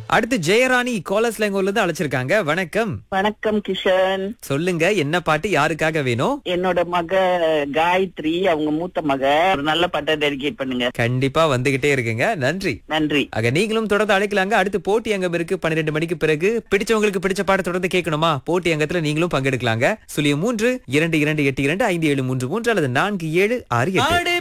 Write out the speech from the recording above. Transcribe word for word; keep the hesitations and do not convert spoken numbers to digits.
அடுத்து ஜெயராணி கோலஸ்லங்கூர்ல இருந்து அழைச்சிருக்காங்க. வணக்கம். வணக்கம் கிஷன். சொல்லுங்க, என்ன பாட்டு யாருக்காக வேணும்? என்னோட மக காயத்ரி, அவங்க மூத்த மக. ஒரு நல்ல பாட்டை டெடிகேட் பண்ணுங்க. கண்டிப்பா வந்துகிட்டே இருக்குங்க. நன்றி. நன்றி. ஆக நீங்களும் தொடர்ந்து அழைக்கலாங்க. அடுத்து போட்டி அங்கம் இருக்கு பன்னிரண்டு மணிக்கு பிறகு. பிடிச்சவங்களுக்கு பிடிச்ச பாட்டு தொடர்ந்து கேட்கணுமா? போட்டி அங்கத்துல நீங்களும் பங்கெடுக்கலாங்க. சுழியம் மூன்று இரண்டு இரண்டு எட்டு இரண்டு ஐந்து ஏழு மூன்று மூன்று அல்லது நான்கு ஏழு ஆறு எட்டு.